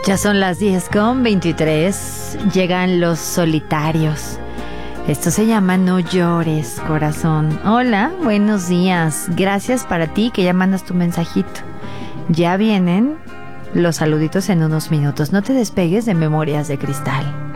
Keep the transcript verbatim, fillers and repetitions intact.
Ya son las diez con veintitrés. Llegan los solitarios. Esto se llama No Llores, Corazón. Hola, buenos días. Gracias para ti que ya mandas tu mensajito. Ya vienen los saluditos en unos minutos. No te despegues de Memorias de Cristal.